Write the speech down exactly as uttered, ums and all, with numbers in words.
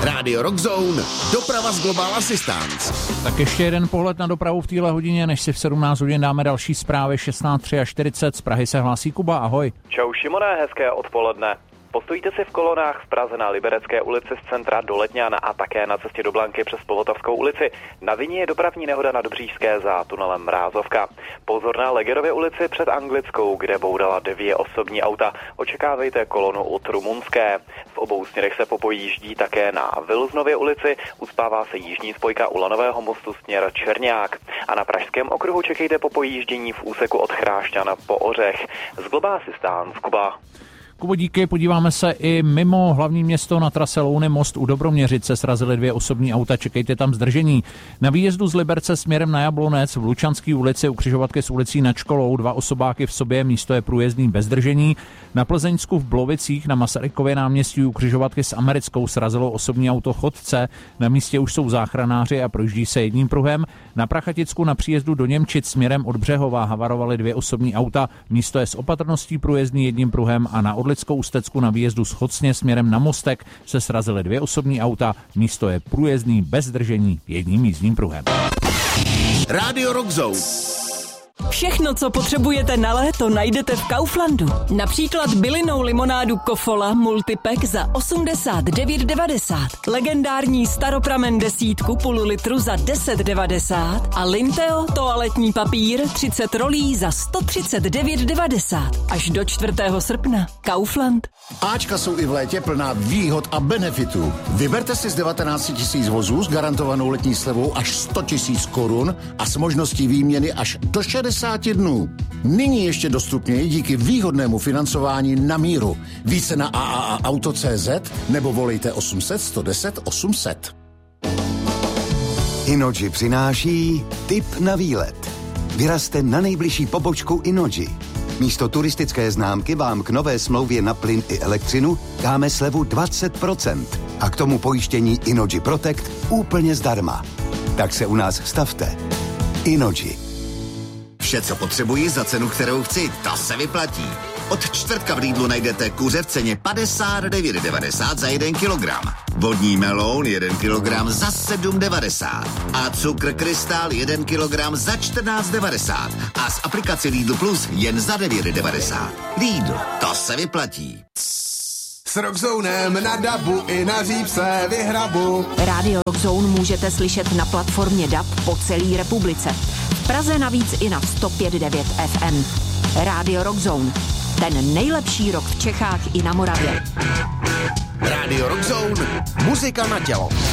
Rádio Rockzone, doprava z Global Assistance. Tak ještě jeden pohled na dopravu v téhle hodině, než si v sedmnáct hodin dáme další zprávy. šestnáct čtyřicet z Prahy se hlásí Kuba, ahoj. Čau Šimone, hezké odpoledne. Postojíte si v kolonách v Praze na Liberecké ulici z centra do Letňan a také na cestě do Blanky přes Polotavskou ulici. Na vině je dopravní nehoda na Dobříšské za tunelem Mrázovka. Pozor na Legerově ulici před Anglickou, kde bourala dvě osobní auta. Očekávejte kolonu od Rumunské. V obou směrech se popojíždí také na Vilznově ulici. Uspává se jíždní spojka u Lanového mostu směr Čerňák. A na Pražském okruhu čekejte popojíždění v úseku od Chrášťan po Ořech. Z Global Assistance, Kuba. Kubo, díky, podíváme se i mimo hlavní město. Na trase Louny most u Dobroměřic se srazily dvě osobní auta, čekejte tam zdržení. Na výjezdu z Liberce směrem na Jablonec v Lučanské ulici u křižovatky s ulicí Nad školou dva osobáky v sobě, místo je průjezdný bez zdržení. Na Plzeňsku v Blovicích na Masarykově náměstí u křižovatky s Americkou srazilo osobní auto chodce. Na místě už jsou záchranáři a projíždí se jedním pruhem. Na Prachaticku na příjezdu do Němčic směrem od Břehova havarovaly dvě osobní auta, místo je s opatrností průjezdný jedním pruhem a na Odlickou Ústecku na výjezdu z Chocně směrem na Mostek se srazily dvě osobní auta, místo je průjezdný bez zdržení jedním jízdním pruhem. Rádio Rockzone. Všechno, co potřebujete na léto, najdete v Kauflandu. Například bylinnou limonádu Kofola Multipack za osmdesát devět devadesát, legendární staropramen desítku půl litru za deset devadesát a Linteo toaletní papír třicet rolí za sto třicet devět devadesát. Až do čtvrtého srpna. Kaufland. Ačka jsou i v létě plná výhod a benefitů. Vyberte si z devatenáct tisíc vozů s garantovanou letní slevou až sto tisíc korun a s možností výměny až do šedesát dnů. Nyní ještě dostupněji díky výhodnému financování na míru. Více na a a a auto tečka cé zet nebo volejte osm set sto deset osm set. Innogy přináší tip na výlet. Vyrazte na nejbližší pobočku Innogy. Místo turistické známky vám k nové smlouvě na plyn i elektřinu dáme slevu dvacet procent a k tomu pojištění Innogy Protect úplně zdarma. Tak se u nás stavte. Innogy. Vše, co potřebuji za cenu, kterou chci, to se vyplatí. Od čtvrtka v Lidlu najdete kuře v ceně padesát devět devadesát za jeden kilogram. Vodní meloun jeden kilogram za sedm devadesát. A cukr krystal jeden kilogram za čtrnáct devadesát. A z aplikace Lidl Plus jen za devět devadesát. Lidl, to se vyplatí. S Rockzonem na dabu i na řípse vyhrabu. Rádio Rockzone můžete slyšet na platformě D A B po celé republice. V Praze navíc i na sto pět devět ef em. Rádio Rockzone. Ten nejlepší rock v Čechách i na Moravě. Rádio Rockzone, muzika na tělo.